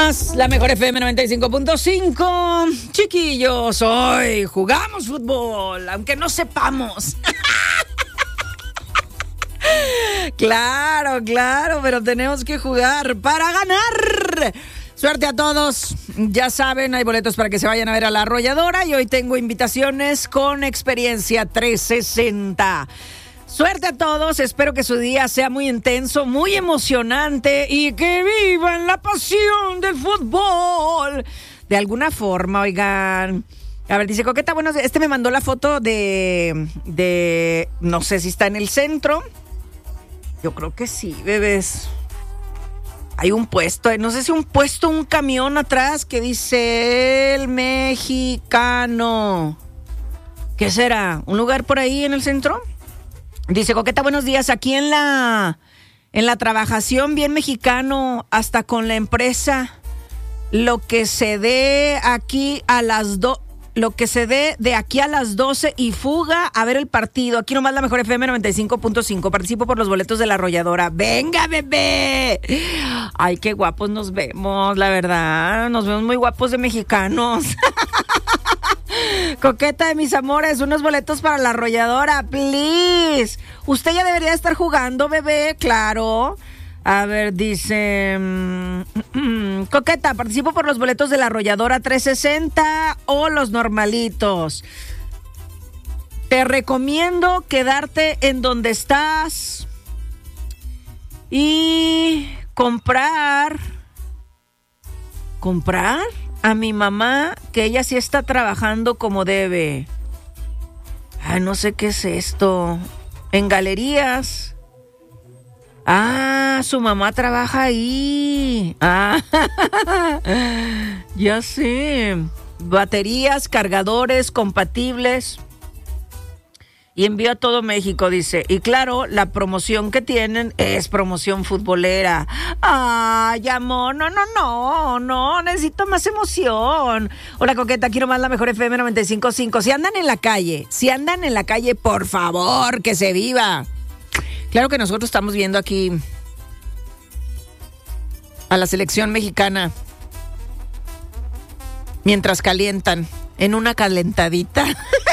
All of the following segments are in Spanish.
más, la mejor FM 95.5. Chiquillos, hoy jugamos fútbol, aunque no sepamos. Claro, pero tenemos que jugar para ganar. Suerte a todos. Ya saben, hay boletos para que se vayan a ver a La Arrolladora y hoy tengo invitaciones con Experiencia 360. Suerte a todos, espero que su día sea muy intenso, muy emocionante y que vivan la pasión del fútbol. De alguna forma, oigan. A ver, dice Coqueta, bueno, me mandó la foto de no sé si está en el centro. Yo creo que sí, bebés. Hay un puesto, no sé si un camión atrás que dice El Mexicano. ¿Qué será? ¿Un lugar por ahí en el centro? Dice Coqueta, buenos días, aquí en la trabajación, bien mexicano, hasta con la empresa, lo que se dé aquí a las lo que se dé de aquí a las 12 y fuga a ver el partido. Aquí nomás la mejor FM 95.5. Participo por los boletos de La Arrolladora. ¡Venga, bebé! Ay, qué guapos nos vemos, la verdad. Nos vemos muy guapos de mexicanos. Coqueta de mis amores, unos boletos para La Arrolladora, please. Usted ya debería estar jugando, bebé, claro. A ver, dice Coqueta, participo por los boletos de La Arrolladora 360 o los normalitos. Te recomiendo quedarte en donde estás y comprar a mi mamá, que ella sí está trabajando como debe. Ay, no sé qué es esto. En galerías. Ah, su mamá trabaja ahí. Ah, ya sé. Baterías, cargadores, compatibles. Y envío a todo México, dice. Y claro, la promoción que tienen es promoción futbolera. Ay, amor, no, necesito más emoción. Hola, Coqueta, quiero más la mejor FM 95.5. Si andan en la calle, por favor, que se viva. Claro que nosotros estamos viendo aquí a la selección mexicana mientras calientan en una calentadita.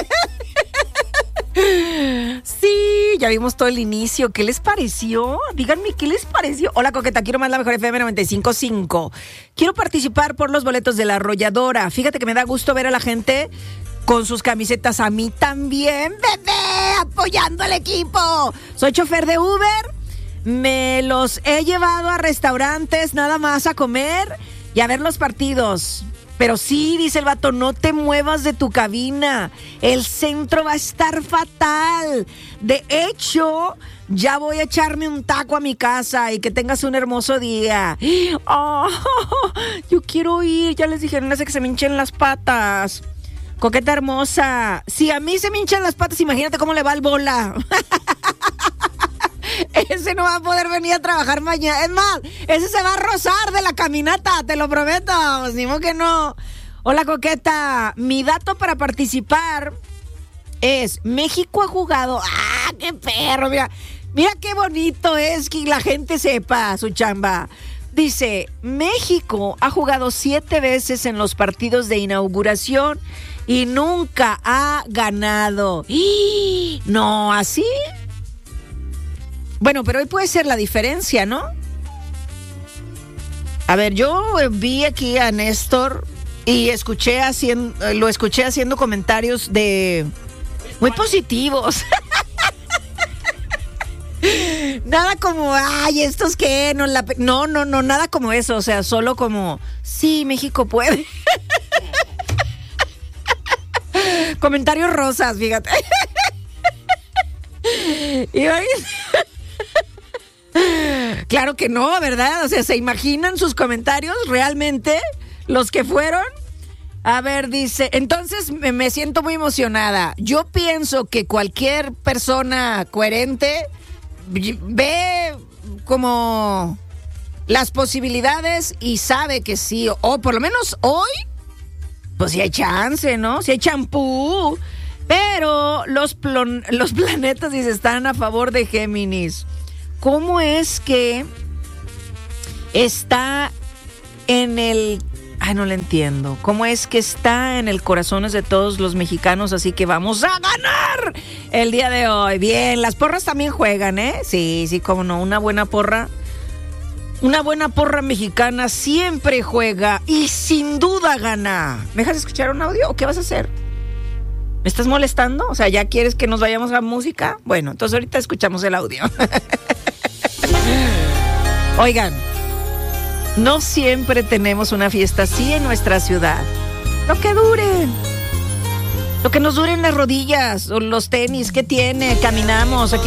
Sí, ya vimos todo el inicio. ¿Qué les pareció? Díganme, ¿qué les pareció? Hola, Coqueta, quiero más la mejor FM 95.5. Quiero participar por los boletos de La Arrolladora. Fíjate que me da gusto ver a la gente con sus camisetas. A mí también, bebé, apoyando al equipo. Soy chofer de Uber. Me los he llevado a restaurantes nada más a comer y a ver los partidos. Pero sí, dice el vato, no te muevas de tu cabina. El centro va a estar fatal. De hecho, ya voy a echarme un taco a mi casa y que tengas un hermoso día. Oh, yo quiero ir. Ya les dije, no sé que se me hinchen las patas. Coqueta hermosa. Si a mí se me hinchan las patas, imagínate cómo le va al Bola. Ese no va a poder venir a trabajar mañana. Es más, ese se va a rozar de la caminata, te lo prometo. Pues, ni modo que no. Hola, Coqueta. Mi dato para participar es: México ha jugado. ¡Ah, qué perro! Mira qué bonito es que la gente sepa su chamba. Dice: México ha jugado 7 veces en los partidos de inauguración y nunca ha ganado. ¡Y! No, ¿así? Bueno, pero hoy puede ser la diferencia, ¿no? A ver, yo vi aquí a Néstor y lo escuché haciendo comentarios muy positivos. Nada como, ay, ¿estos qué? No, nada como eso. O sea, solo como, sí, México puede. Comentarios rosas, fíjate. Y hoy... Claro que no, ¿verdad? O sea, ¿se imaginan sus comentarios realmente? Los que fueron. A ver, dice, entonces me siento muy emocionada. Yo pienso que cualquier persona coherente ve como las posibilidades y sabe que sí, o por lo menos hoy, pues sí hay chance, ¿no? Sí hay champú. Pero los planetas, dice, están a favor de Géminis. ¿Cómo es que está no le entiendo. ¿Cómo es que está en el corazón de todos los mexicanos? Así que vamos a ganar el día de hoy. Bien, las porras también juegan, ¿eh? Sí, cómo no. Una buena porra mexicana siempre juega y sin duda gana. ¿Me dejas escuchar un audio o qué vas a hacer? ¿Me estás molestando? O sea, ¿ya quieres que nos vayamos a música? Bueno, entonces ahorita escuchamos el audio. Oigan, no siempre tenemos una fiesta así en nuestra ciudad. Lo que nos duren las rodillas o los tenis, ¿qué tiene? Caminamos.